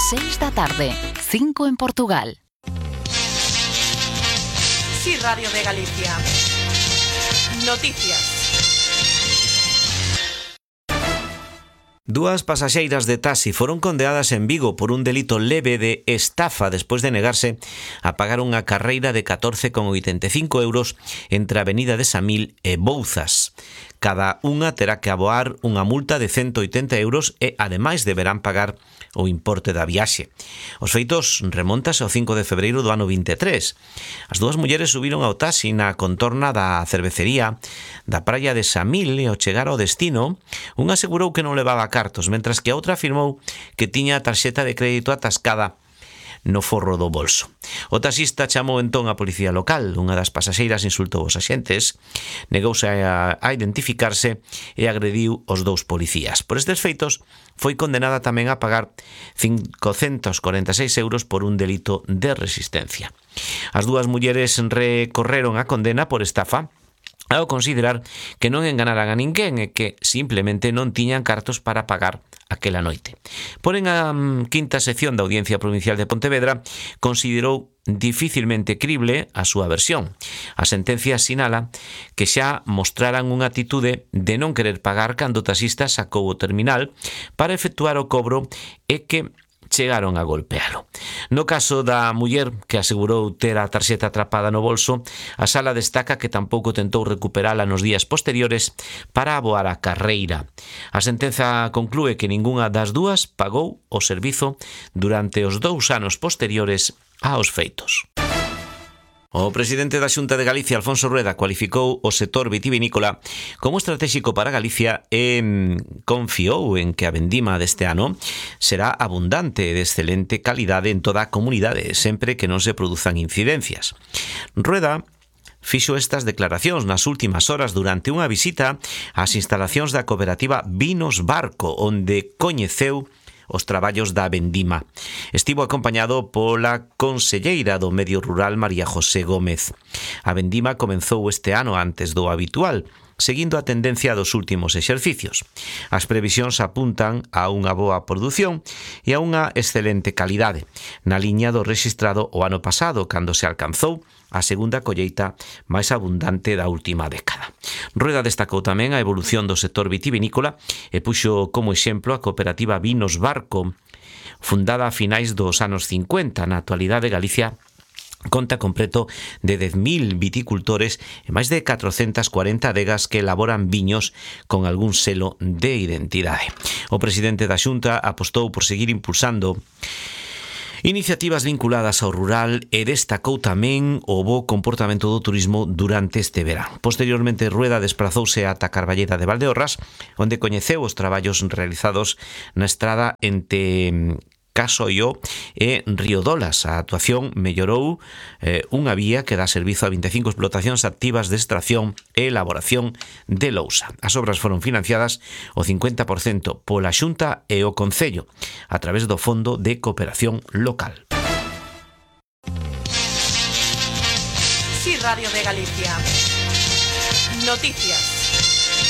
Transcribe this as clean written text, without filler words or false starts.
6 da tarde, 5 en Portugal. Sí, Radio de Galicia. Noticias. Dúas pasaxeiras de taxi foron condeadas en Vigo por un delito leve de estafa despois de negarse a pagar unha carreira de 14,85 euros entre a Avenida de Samil e Bouzas. Cada unha terá que aboar unha multa de 180 euros e, ademais, deberán pagar o importe da viaxe. Os feitos remontase ao 5 de febreiro do ano 23. As dúas mulleres subiron ao taxi na contorna da cervecería da praia de Samil e ao chegar ao destino, unha asegurou que non levaba cartos, mentras que a outra afirmou que tiña a tarxeta de crédito atascada no forro do bolso. O taxista chamou entón a policía local. Unha das pasaxeiras insultou os axentes, negouse a identificarse e agrediu os dous policías. Por estes feitos, foi condenada tamén a pagar 546 euros por un delito de resistencia. As dúas mulleres recorreron a condena por estafa ao considerar que non enganaran a ninguén e que simplemente non tiñan cartos para pagar aquela noite. Porén, a quinta sección da Audiencia Provincial de Pontevedra considerou dificilmente crible a súa versión. A sentencia sinala que xa mostraran unha atitude de non querer pagar cando o taxista sacou o terminal para efectuar o cobro e que chegaron a golpealo. No caso da muller que asegurou ter a tarxeta atrapada no bolso, a sala destaca que tampouco tentou recuperala nos días posteriores para aboar a carreira. A sentenza conclúe que ningunha das dúas pagou o servizo durante os 2 anos posteriores aos feitos. O presidente da Xunta de Galicia, Alfonso Rueda, cualificou o sector vitivinícola como estratégico para Galicia e confiou en que a vendima deste ano será abundante e de excelente calidade en toda a comunidade, sempre que non se produzan incidencias. Rueda fixo estas declaracións nas últimas horas durante unha visita ás instalacións da cooperativa Vinos Barco, onde coñeceu os traballos da vendima. Estivo acompañado pola conselleira do Medio Rural, María José Gómez. A vendima comenzou este ano antes do habitual, seguindo a tendencia dos últimos exercicios. As previsións apuntan a unha boa produción e a unha excelente calidade, na liña do rexistrado o ano pasado, cando se alcanzou a segunda colleita máis abundante da última década. Rueda destacou tamén a evolución do sector vitivinícola e puxo como exemplo a cooperativa Vinos Barco, fundada a finais dos anos 50. Na actualidade, Galicia conta con preto de 10.000 viticultores e máis de 440 adegas que elaboran viños con algún selo de identidade. O presidente da Xunta apostou por seguir impulsando iniciativas vinculadas ao rural e destacou tamén o bo comportamento do turismo durante este verán. Posteriormente, Rueda desprazouse ata Carballeda de Valdeorras, onde coñeceu os traballos realizados na estrada entre Casoio e Riodolas. A actuación mellorou unha vía que dá servizo a 25 explotacións activas de extracción e elaboración de lousa. As obras foron financiadas o 50% pola Xunta e o Concello a través do Fondo de Cooperación Local. Sí, Radio de Galicia. Noticias.